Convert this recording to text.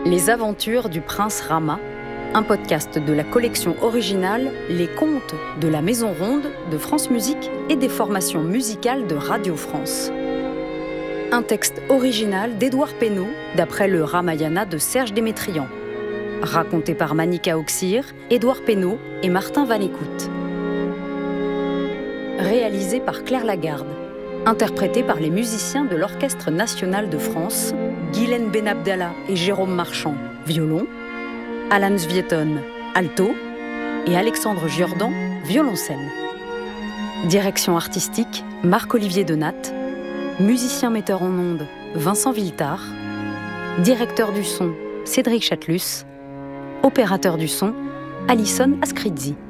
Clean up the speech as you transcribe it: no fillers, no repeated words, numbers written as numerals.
Les aventures du prince Rama, un podcast de la collection originale Les Contes de la Maison Ronde de France Musique et des formations musicales de Radio France. Un texte original d'Édouard Pénaud, d'après le Ramayana de Serge Démétrian. Raconté par Manika Auxir, Édouard Pénaud et Martin Vanécoute. Réalisé par Claire Lagarde. Interprété par les musiciens de l'Orchestre national de France, Guylaine Benabdallah et Jérôme Marchand, violon, Alan Svieton, alto, et Alexandre Giordan, violoncelle. Direction artistique, Marc-Olivier Denat. Musicien metteur en ondes, Vincent Villetard. Directeur du son, Cédric Chatelus. Opérateur du son, Alison Askridzi.